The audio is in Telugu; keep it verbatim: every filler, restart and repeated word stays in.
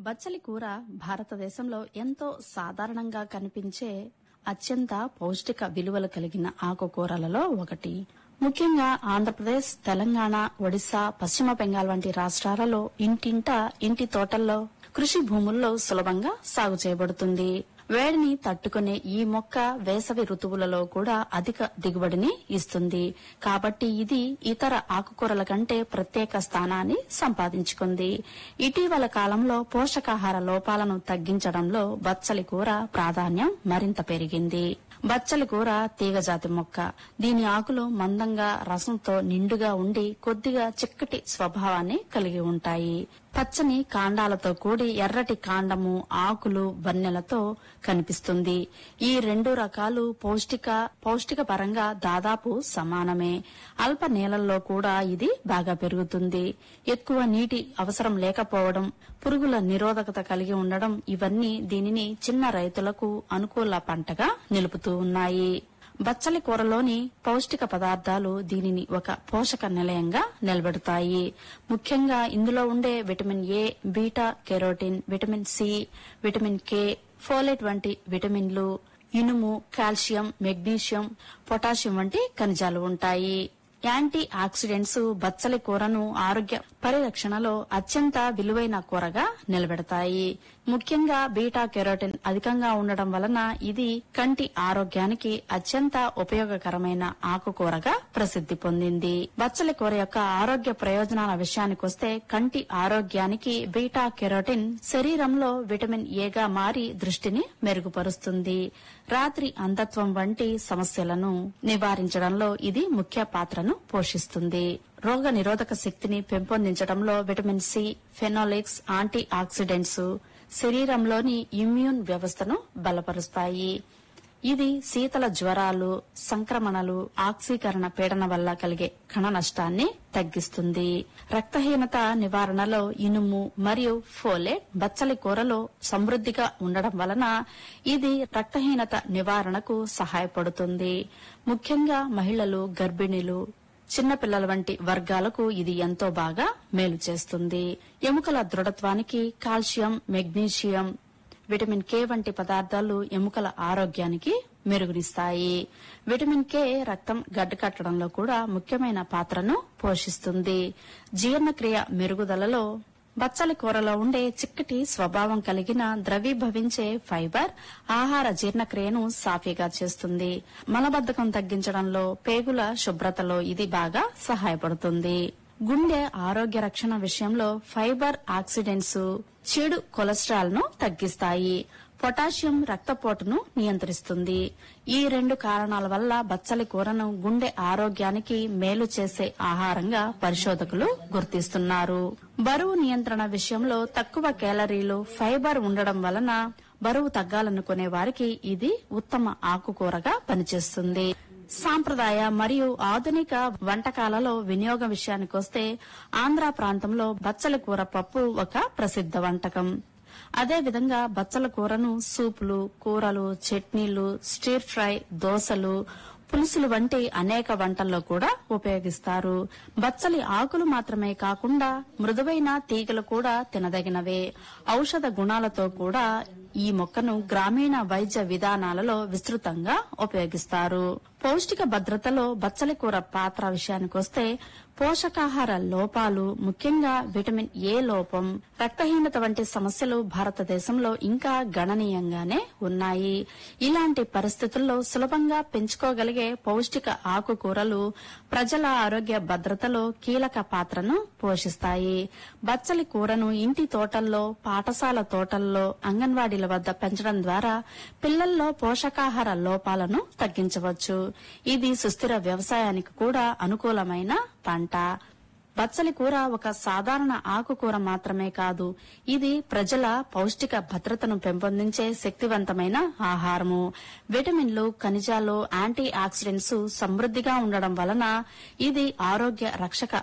బచ్చలి కూర భారతదేశంలో ఎంతో సాధారణంగా కనిపించే అత్యంత పౌష్టిక విలువలు కలిగిన ఆకుకూరలలో ఒకటి. ముఖ్యంగా ఆంధ్రప్రదేశ్, తెలంగాణ, ఒడిశా, పశ్చిమ బెంగాల్ వంటి రాష్ట్రాలలో ఇంటింటా ఇంటి తోటల్లో కృషి భూముల్లో సులభంగా సాగు చేయబడుతుంది. వేడిని తట్టుకునే ఈ మొక్క వేసవి ఋతువులలో కూడా అధిక దిగుబడిని ఇస్తుంది. కాబట్టి ఇది ఇతర ఆకుకూరల కంటే ప్రత్యేక స్థానాన్ని సంపాదించుకుంది. ఇటీవల కాలంలో పోషకాహార లోపాలను తగ్గించడంలో బచ్చలి కూర ప్రాధాన్యం మరింత పెరిగింది. బచ్చలి కూర తీగజాతి మొక్క. దీని ఆకులు మందంగా రసంతో నిండుగా ఉండి కొద్దిగా చిక్కటి స్వభావాన్ని కలిగి ఉంటాయి. పచ్చని కాండాలతో కూడి ఎర్రటి కాండము, ఆకులు, వన్నెలతో కనిపిస్తుంది. ఈ రెండు రకాలు పౌష్టిక పౌష్టిక పరంగా దాదాపు సమానమే. అల్ప నేలల్లో కూడా ఇది బాగా పెరుగుతుంది. ఎక్కువ నీటి అవసరం లేకపోవడం, పురుగుల నిరోధకత కలిగి ఉండడం ఇవన్నీ దీనిని చిన్న రైతులకు అనుకూల పంటగా నిలుపుతూ ఉన్నాయి. బచ్చలి కూరలోని పౌష్టిక పదార్థాలు దీనిని ఒక పోషక నిలయంగా నిలబెడతాయి. ముఖ్యంగా ఇందులో ఉండే vitamin A, beta carotene, vitamin C, vitamin K, folate వంటి విటమిన్లు, ఇనుము, కాల్షియం, మెగ్నీషియం, పొటాషియం వంటి ఖనిజాలు ఉంటాయి. యాంటీ ఆక్సిడెంట్స్ బచ్చలి కూరను ఆరోగ్య పరిరక్షణలో అత్యంత విలువైన కూరగా నిలబెడతాయి. ముఖ్యంగా బీటా కెరోటిన్ అధికంగా ఉండడం వలన ఇది కంటి ఆరోగ్యానికి అత్యంత ఉపయోగకరమైన ఆకుకూరగా ప్రసిద్ది పొందింది. బచ్చలి కూర యొక్క ఆరోగ్య ప్రయోజనాల విషయానికొస్తే కంటి ఆరోగ్యానికి బీటా కెరోటిన్ శరీరంలో విటమిన్ ఏగా మారి దృష్టిని మెరుగుపరుస్తుంది. రాత్రి అంధత్వం వంటి సమస్యలను నివారించడంలో ఇది ముఖ్య పాత్రను పోషిస్తుంది. రోగ నిరోధక శక్తిని పెంపొందించడంలో vitamin C, phenolics, anti oxidants శరీరంలోని ఇమ్యూన్ వ్యవస్థను బలపరుస్తాయి. ఇది శీతల జ్వరాలు, సంక్రమణలు, ఆక్సీకరణ పీడన వల్ల కలిగే కణ నష్టాన్ని తగ్గిస్తుంది. రక్తహీనత నివారణలో ఇనుము మరియు ఫోలేట్ బచ్చలి కూరలో సమృద్దిగా ఉండడం వలన ఇది రక్తహీనత నివారణకు సహాయపడుతుంది. ముఖ్యంగా మహిళలు, గర్భిణీలు, చిన్నపిల్లల వంటి వర్గాలకు ఇది ఎంతో బాగా మేలు చేస్తుంది. ఎముకల దృఢత్వానికి కాల్షియం, మెగ్నీషియం, విటమిన్ కే వంటి పదార్థాలు ఎముకల ఆరోగ్యానికి మెరుగునిస్తాయి. విటమిన్ కే రక్తం గడ్డకట్టడంలో కూడా ముఖ్యమైన పాత్రను పోషిస్తుంది. జీర్ణక్రియ మెరుగుదలలో బచ్చలి కూరలో ఉండే చిక్కటి స్వభావం కలిగిన ద్రవీభవించే ఫైబర్ ఆహార జీర్ణక్రియను సాఫీగా చేస్తుంది. మలబద్ధకం తగ్గించడంలో, పేగుల శుభ్రతలో ఇది బాగా సహాయపడుతుంది. గుండె ఆరోగ్య రక్షణ విషయంలో ఫైబర్ ఆక్సిడెంట్స్ చెడు కొలెస్ట్రాల్ ను తగ్గిస్తాయి. పొటాషియం రక్తపోటును నియంత్రిస్తుంది. ఈ రెండు కారణాల వల్ల బచ్చలి కూరను గుండె ఆరోగ్యానికి మేలు చేసే ఆహారంగా పరిశోధకులు గుర్తిస్తున్నారు. బరువు నియంత్రణ విషయంలో తక్కువ కేలరీలు, ఫైబర్ ఉండడం వలన బరువు తగ్గాలనుకునే వారికి ఇది ఉత్తమ ఆకుకూరగా పనిచేస్తుంది. సాంప్రదాయ మరియు ఆధునిక వంటకాలలో వినియోగం విషయానికొస్తే ఆంధ్ర ప్రాంతంలో బచ్చలి కూర పప్పు ఒక ప్రసిద్ధ వంటకం. అదేవిధంగా బచ్చల కూరను సూపులు, కూరలు, చట్నీలు, స్టిర్ ఫ్రై, దోసలు, పులుసులు వంటి అనేక వంటల్లో కూడా ఉపయోగిస్తారు. బచ్చలి ఆకులు మాత్రమే కాకుండా మృదువైన తీగలు కూడా తినదగినవే. ఔషధ గుణాలతో కూడా ఈ మొక్కను గ్రామీణ వైద్య విధానాలలో విస్తృతంగా ఉపయోగిస్తారు. పౌష్టిక భద్రతలో బచ్చలి కూర పాత్ర విషయానికొస్తే పోషకాహార లోపాలు, ముఖ్యంగా విటమిన్ ఏ లోపం, రక్తహీనత వంటి సమస్యలు భారతదేశంలో ఇంకా గణనీయంగానే ఉన్నాయి. ఇలాంటి పరిస్థితుల్లో సులభంగా పెంచుకోగలిగే పౌష్టిక ఆకుకూరలు ప్రజల ఆరోగ్య భద్రతలో కీలక పాత్రను పోషిస్తాయి. బచ్చలి కూరను ఇంటి తోటల్లో, పాఠశాల తోటల్లో, అంగన్వాడీల వద్ద పెంచడం ద్వారా పిల్లల్లో పోషకాహార లోపాలను తగ్గించవచ్చు. ఇది సుస్థిర వ్యవసాయానికి కూడా అనుకూలమైన పంట. బచ్చలి కూర ఒక సాధారణ ఆకుకూర మాత్రమే కాదు, ఇది ప్రజల పౌష్టిక భద్రతను పెంపొందించే శక్తివంతమైన ఆహారము. విటమిన్లు, ఖనిజాలు, యాంటీ ఆక్సిడెంట్స్ సమృద్దిగా ఉండడం వలన ఇది ఆరోగ్య రక్షక